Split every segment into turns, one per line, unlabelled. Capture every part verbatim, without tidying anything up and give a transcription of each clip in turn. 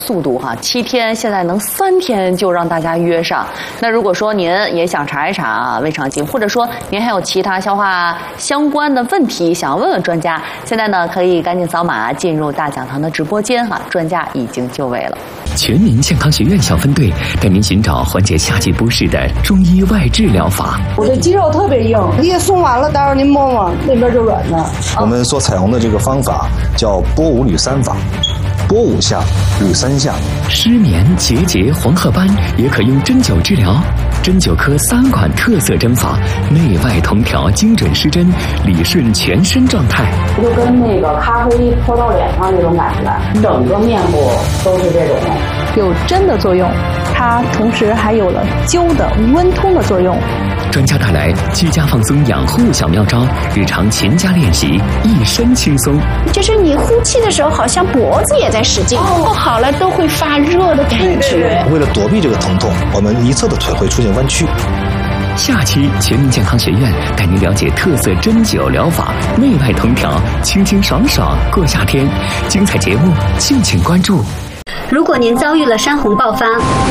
速度哈，七天现在能三天就让大家约上。那如果说您也想查一查胃肠镜，或者说您还有其他消化相关的问题想要问问专家，现在呢可以赶紧扫码进入大讲堂的直播间哈，专家已经就位了。
全民健康学院小分队带您寻找缓解夏季不适的中医外治疗法。
我这肌肉特别硬，你也送完了，待会儿您摸摸，那边就软了。
我们所采用的这个方法叫拨五捋三法。拨五下，捋三下。
失眠、结节、黄褐斑也可用针灸治疗。针灸科三款特色针法，内外同调，精准施针，理顺全身状态。
就跟那个咖啡泼到脸上那种感觉，整个面部都是这种。
有针的作用，它同时还有了灸的温通的作用。
专家带来居家放松养护小妙招，日常勤加练习，一身轻松。
就是你呼气的时候，好像脖子也在使劲，不好了都会发热的感觉。
为了躲避这个疼痛，我们一侧的腿会出现弯曲。
下期全民健康学院带您了解特色针灸疗法，内外同调，清清爽爽过夏天。精彩节目敬请关注。
如果您遭遇了山洪爆发，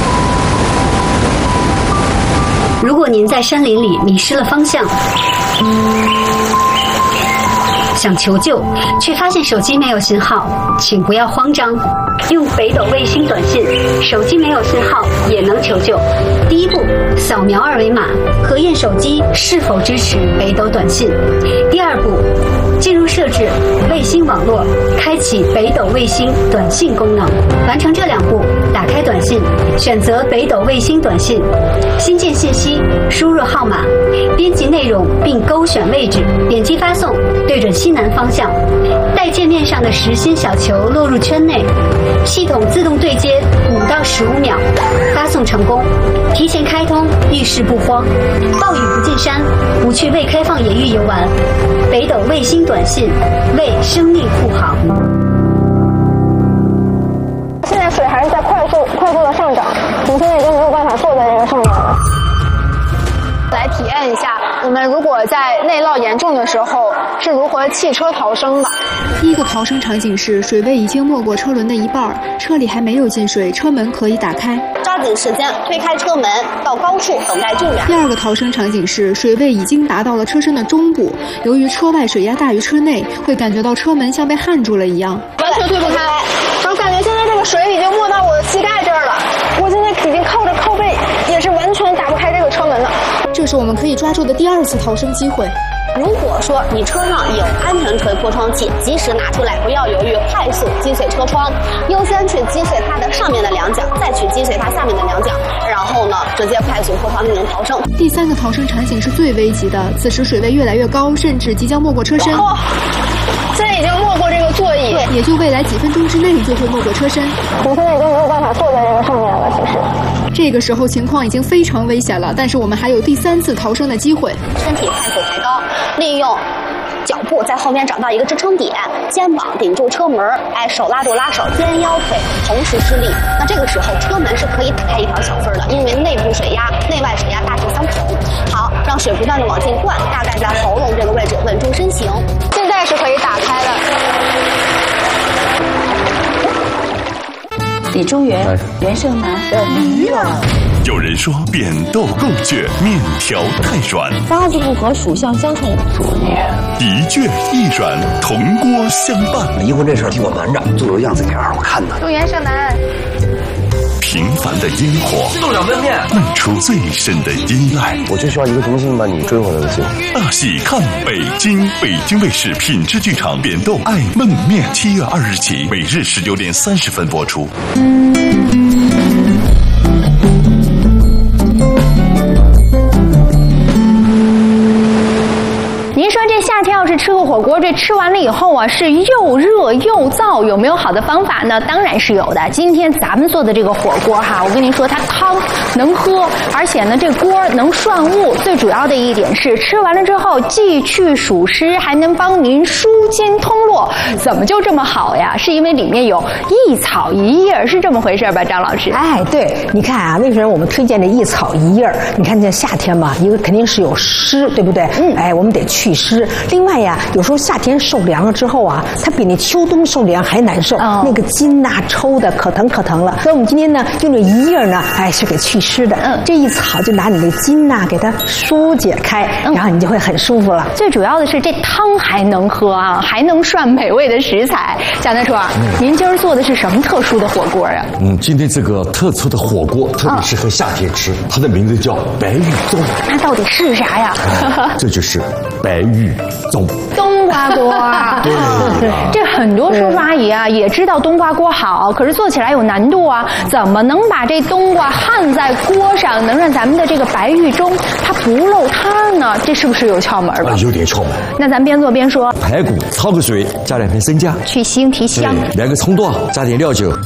如果您在山林里迷失了方向，想求救却发现手机没有信号，请不要慌张，用北斗卫星短信，手机没有信号也能求救。第一步，扫描二维码，核验手机是否支持北斗短信。第二步，进入设置卫星网络，开启北斗卫星短信功能。完成这两步，打开短信，选择北斗卫星短信，新建信息，输入号码，编辑内容并勾选位置，点击发送，对准西南方向，待界面上的实心小球落入圈内，系统自动对接五到十五秒，发送成功。提前开通，遇事不慌，暴雨不进山，不去未开放野域游玩。北斗卫星短信，为生命护航。
现在水还是在快速快速的上涨，我们现在已经没有办法坐在这个上面了。来体验一下，我们如果在内涝严重的时候是如何弃车逃生的。
第一个逃生场景是水位已经没过车轮的一半，车里还没有进水，车门可以打开，
抓紧时间推开车门，到高处等待救援。
第二个逃生场景是水位已经达到了车身的中部，由于车外水压大于车内，会感觉到车门像被焊住了一样，
完全推不开。然后感觉现在这个水已经没到我的膝盖这儿了，我现在已经靠着靠背，也是完全打不开这个车门的。
这是我们可以抓住的第二次逃生机会。
如果说你车上有安全锤破窗器，及时拿出来，不要犹豫，快速击碎车窗，优先去击碎它的上面的两角，再去击碎它下面的两角，然后呢，直接快速破窗进行逃生。
第三个逃生场景是最危急的，此时水位越来越高，甚至即将没过车身。
哦，现在已经没过这个座椅，
也就未来几分钟之内就会没过车身。
我现在已经没有办法坐在这个上面了，其实。
这个时候情况已经非常危险了，但是我们还有第三次逃生的机会。
身体快速抬高，利用脚步在后面找到一个支撑点，肩膀顶住车门，哎，手拉住拉手，肩腰腿同时施力。那这个时候车门是可以打开一条小缝的，因为内部水压、内外水压大致相同。好，让水不断的往进灌，大概在喉咙这个位置稳住身形。
现在是可以打开的。
李中原，袁胜男的女儿。
有人说扁豆够倔，面条太软，
八字不合，属相相冲，属孽。
一倔一软，铜锅相伴。
离婚这事儿替我瞒着，做个样子给二我看呢。
祝袁胜男。
平凡的烟火，
弄两焖面，
漫出最深的依赖。
我就需要一个中心把你追回来的机会。
大戏看北京，北京卫视品质剧场扁豆爱焖面，七月二日起，每日十九点三十分播出。
您说这夏天要是吃个火锅，这吃完了以后啊，是又热又燥，有没有好的方法呢？当然是有的。今天咱们做的这个火锅哈，我跟您说，它汤能喝，而且呢，这锅能涮物。最主要的一点是，吃完了之后既去暑湿，还能帮您舒筋通络。怎么就这么好呀？是因为里面有一草一叶，是这么回事吧，张老师？
哎，对，你看啊，为什么我们推荐这一草一叶？你看这夏天嘛，一个肯定是有湿，对不对？嗯，哎，我们得去湿。另外呀，有时候夏天受凉了之后啊，它比那秋冬受凉还难受，哦、那个筋呐、啊、抽的可疼可疼了。所以我们今天呢，用这一叶呢，哎，是给祛湿的。嗯，这一草就拿你的筋呐、啊、给它疏解开，嗯、然后你就会很舒服了。
最主要的是这汤还能喝啊，还能涮美味的食材。蒋大厨，嗯、您今儿做的是什么特殊的火锅呀？
嗯，今天这个特殊的火锅特别适合夏天吃，嗯、它的名字叫白玉粽。
那到底是啥呀？
哎、这就是白玉粽。
冬瓜锅。
对，
这很多叔叔阿姨啊也知道冬瓜锅好，可是做起来有难度啊。怎么能把这冬瓜焊在锅上，能让咱们的这个白玉粽它不漏汤呢？这是不是有窍门吧？
啊，有点窍门。
那咱边做边说。
排骨焯个水，加两片生姜，
去腥提香。
两个葱段，加点料酒。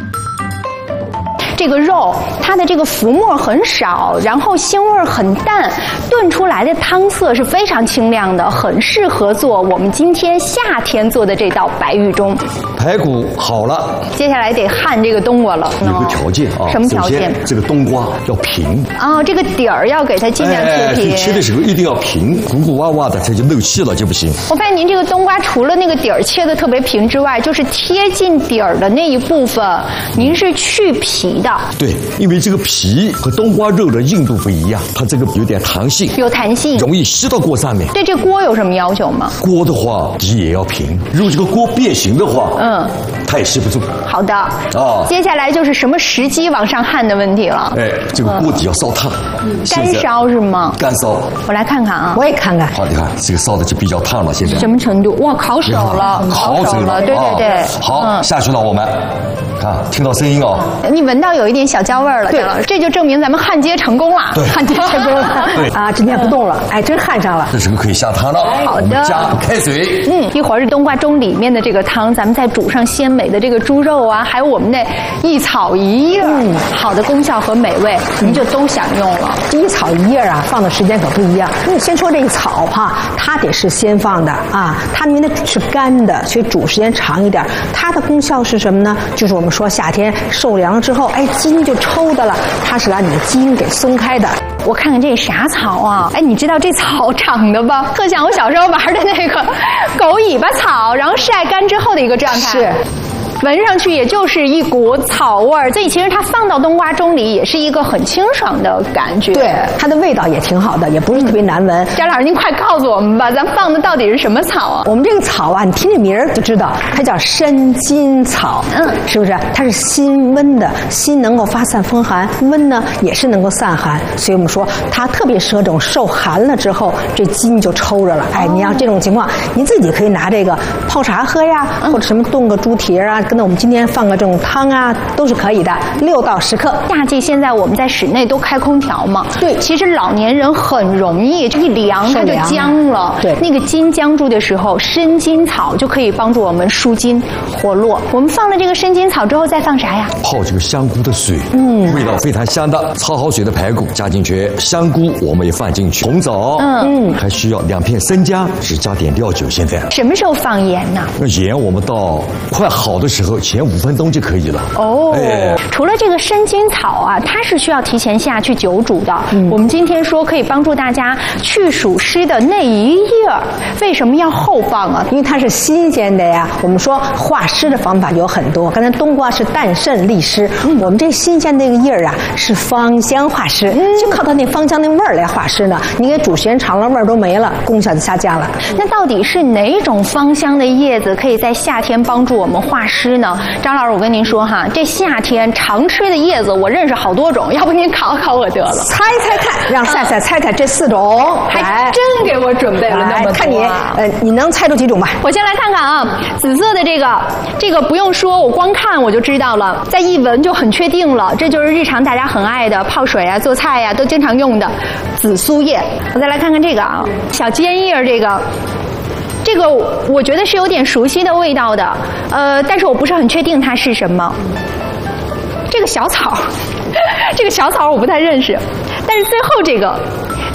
这个肉它的这个浮沫很少，然后腥味很淡，炖出来的汤色是非常清亮的，很适合做我们今天夏天做的这道白玉粽。
排骨好了，
接下来得焊这个冬瓜了。
有个条件啊，
什么条件？
这个冬瓜要平
哦，这个底儿要给它尽量切平。
哎，切的时候一定要平，鼓鼓洼洼的它就漏气了就不行。
我发现您这个冬瓜除了那个底儿切的特别平之外，就是贴近底儿的那一部分，您是去皮的。
对，因为这个皮和冬瓜肉的硬度不一样，它这个有点弹性，
有弹性，
容易吸到锅上面。
对这锅有什么要求吗？
锅的话底也要平，如果这个锅变形的话，嗯，它也吸不住。
好的，啊，接下来就是什么时机往上焊的问题了。
哎，这个锅底要烧烫，
嗯、干烧是吗？
干烧。
我来看看啊，
我也看看。
好，你看这个烧的就比较烫了，现在。
什么程度？哇，烤手了，
烤手了，
对对对。
好，嗯、下去了，我们看，听到声音哦。
你闻到有一点小焦味了，对了，这就证明咱们焊接成功了。
对，
焊接成功了。
对
啊，今天不动了，哎，真焊上了。
这时候可以下汤了。
好的，
加开水。
嗯，一会儿这冬瓜盅里面的这个汤，咱们再煮上鲜美的这个猪肉啊，还有我们的一草一叶，嗯，好的功效和美味，您就都享用了。
这一草一叶啊，放的时间可不一样。你先说这个草哈，它得是先放的啊，它因为它是干的，所以煮时间长一点。它的功效是什么呢？就是我们说夏天受凉了之后，哎，筋就抽的了，它是把你的筋给松开的。
我看看这啥草啊？哎，你知道这草长的吧？特像我小时候玩的那个狗尾巴草，然后晒干之后的一个状态。
是。
闻上去也就是一股草味儿，所以其实它放到冬瓜盅里也是一个很清爽的感觉。
对，它的味道也挺好的，也不是特别难闻。
张老师，您快告诉我们吧，咱放的到底是什么草啊？
我们这个草啊，你听这名儿就知道，它叫山金草，嗯，是不是？它是辛温的，辛能够发散风寒，温呢也是能够散寒，所以我们说它特别适合这种受寒了之后，这筋就抽着了。哎，你要这种情况，您自己可以拿这个泡茶喝呀，或者什么炖个猪蹄儿啊。跟着我们今天放个这种汤啊，都是可以的，六到十克。
夏季现在我们在室内都开空调嘛，
对，
其实老年人很容易这一凉它就僵了，
对，
那个筋僵住的时候，生筋草就可以帮助我们舒筋活络。我们放了这个生筋草之后，再放啥呀？
泡这个香菇的水，嗯，味道非常香的。焯好水的排骨加进去，香菇我们也放进去，红枣，嗯，还需要两片生姜，只加点料酒。现在
什么时候放盐呢？
那盐我们到快好的时候前五分钟就可以了。
哦，哎，除了这个生筋草啊，它是需要提前下去久煮的。嗯，我们今天说可以帮助大家去暑湿的那一叶，为什么要后放啊？
因为它是新鲜的呀。我们说化湿的方法有很多，刚才冬瓜是淡渗利湿，嗯，我们这新鲜那个叶儿啊是芳香化湿，嗯，就靠它那芳香那味儿来化湿呢。你给煮时间长了，味儿都没了，功效就下降了。
那到底是哪种芳香的叶子可以在夏天帮助我们化湿呢？张老师，我跟您说哈，这夏天常吃的叶子我认识好多种，要不您考考我得了。
猜猜看，让赛赛猜猜这四种，
还真给我准备了那么多。
看你，呃，你能猜出几种吧？
我先来看看啊，紫色的这个，这个不用说，我光看我就知道了，再一闻就很确定了，这就是日常大家很爱的泡水啊、做菜呀、啊、都经常用的紫苏叶。我再来看看这个啊，小尖叶这个。这个我觉得是有点熟悉的味道的，呃，但是我不是很确定它是什么。这个小草，这个小草我不太认识，但是最后这个，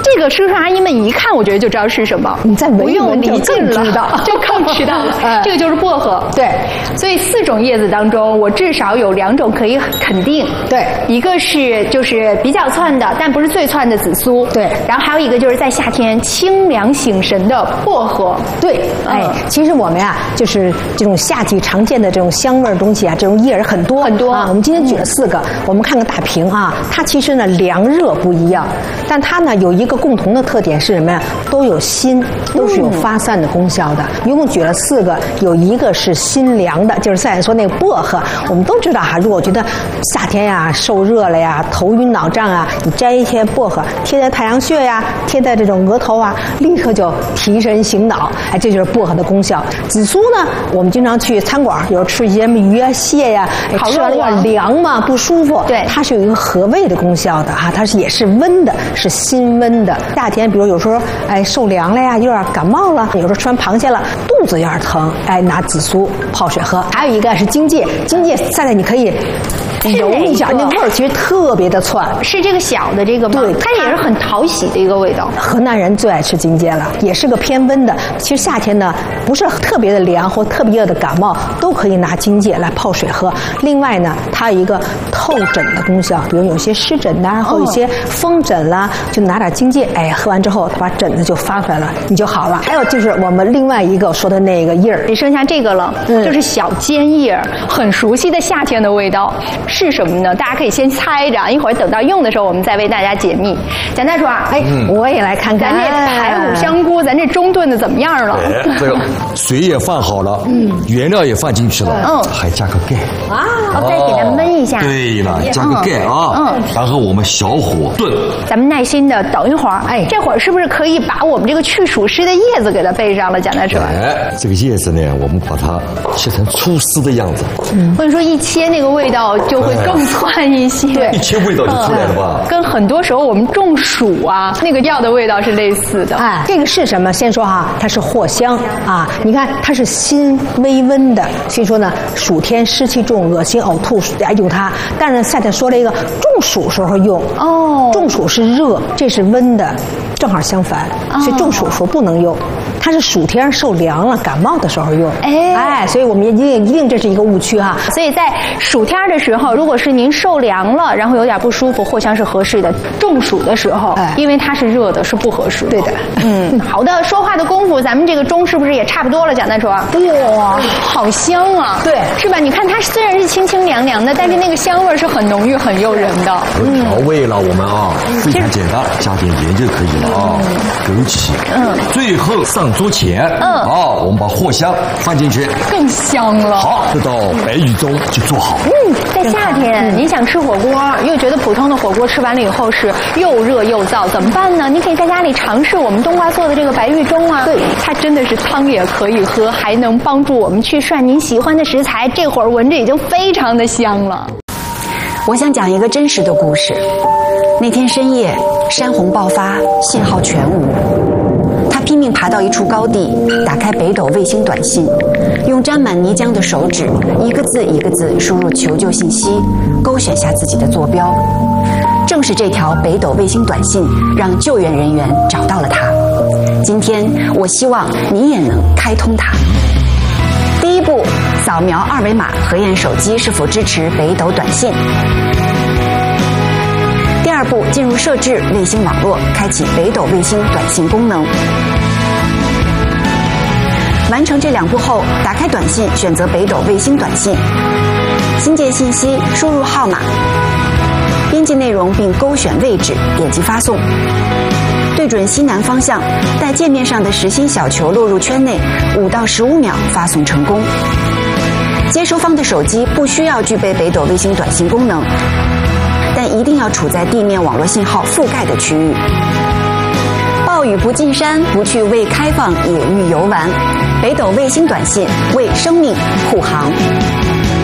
这个叔叔阿姨们一看，我觉得就知道是什么。
你再闻一闻
不用离近了，
知道，
就更知道了。这个就是薄荷。
对，
所以四种叶子当中，我至少有两种可以肯定。
对，
一个是就是比较窜的，但不是最窜的紫苏。
对，
然后还有一个就是在夏天清凉醒神的薄荷。
对，哎，其实我们呀，就是这种夏季常见的这种香味儿东西啊，这种叶儿很多
很多
啊。我们今天举了四个，我们看个大屏啊，它其实呢凉热不一样，但它呢有一个共同的特点是什么呀？都有辛，都是有发散的功效的。一共举了四个，有一个是辛凉的，就是赛说那个薄荷。我们都知道哈，如果觉得夏天呀受热了呀，头晕脑胀啊，你摘一些薄荷贴在太阳穴呀，贴在这种额头啊，立刻就提神醒脑。哎，这就是薄荷的功效。紫苏呢，我们经常去餐馆，有时候吃一些什么鱼啊、蟹呀、哎，吃完有点凉嘛，不舒服。
对，
它是有一个和胃的功效的哈，它是也是温的，是辛温的。夏天，比如有时候哎受凉了呀，有点感冒了，有时候吃完螃蟹了，肚子有点疼，哎，拿紫苏泡水喝。还有一个是荆芥，荆芥现在你可以揉一下，那味儿其实特别的窜。
是这个小的这个吗？
对，
它也是很讨喜的一个味道。
河南人最爱吃荆芥了，也是个偏温的。其实夏天呢，不是特别的凉或特别的感冒，都可以拿荆芥来泡水喝。另外呢，它有一个透疹的功效，比如有些湿疹呐、啊，或有些风疹啦，就拿点荆芥，哎，喝完之后，它把疹子就发出来了，你就好了。还有就是我们另外一个说的那个叶儿，
只剩下这个了，嗯、就是小尖叶，很熟悉的夏天的味道是什么呢？大家可以先猜着，一会儿等到用的时候，我们再为大家解密。蒋大厨啊，哎，
嗯、我也来看看
咱这排骨香菇，咱这中炖的怎么样了？
哎，这个水也放好了，嗯，原料也放进去了，嗯，还加个盖
啊，哦，再给它焖一下。
对了，加个盖啊，嗯，然后我们小火炖。
咱们耐心的等一会儿，哎，这会儿是不是可以把我们这个去暑湿的叶子给它备上了？蒋大厨，
哎，这个叶子呢，我们把它切成粗丝的样子。
嗯，我跟你说，一切那个味道就会更窜一些，
对，一切味道就出来了吧？
跟很多时候我们中暑啊那个药的味道是类似的。
哎，这个是什么？先说哈，它是藿香啊，你看它是辛微温的，所以说呢，暑天湿气重、恶心呕吐哎用它。但是呢，赛特说了一个中暑时候用哦，中暑是热，这是温的，正好相反，所以中暑时候不能用。它是暑天受凉了、感冒的时候用，哎哎，所以我们一定一定这是一个误区哈。
所以在暑天的时候，如果是您受凉了，然后有点不舒服，藿香是合适的。中暑的时候，哎，因为它是热的，是不合适的。
对的，
嗯，好的。说话的功夫，咱们这个盅是不是也差不多了？蒋大厨，哇，好香啊！
对，
是吧？你看它虽然是清清凉凉的，但是那个香味是很浓郁、很诱人的。
有调味了，我们啊，非常简单，加点盐就可以了啊，枸杞，嗯，最后上桌前，嗯，啊，我们把藿香放进去，
更香了。
好，这道白玉盅就做好。
嗯，在夏天，您想吃火锅，又觉得普通的火锅吃完了以后是又热又燥，怎么办呢？你可以在家里尝试我们冬瓜做的这个白玉盅啊。对，它真的是汤也可以喝，还能帮助我们去涮您喜欢的食材。这会儿闻着已经非常的香了。
我想讲一个真实的故事。那天深夜，山洪爆发，信号全无。他拼命爬到一处高地，打开北斗卫星短信，用沾满泥浆的手指一个字一个字输入求救信息，勾选下自己的坐标。正是这条北斗卫星短信，让救援人员找到了他。今天，我希望你也能开通它。第一步，扫描二维码核验手机是否支持北斗短信。第二步，进入设置卫星网络，开启北斗卫星短信功能。完成这两步后，打开短信，选择北斗卫星短信，新建信息，输入号码，编辑内容并勾选位置，点击发送。对准西南方向，待界面上的实心小球落入圈内，五到十五秒发送成功。接收方的手机不需要具备北斗卫星短信功能，但一定要处在地面网络信号覆盖的区域。暴雨不进山，不去为开放野域游玩。北斗卫星短信为生命护航。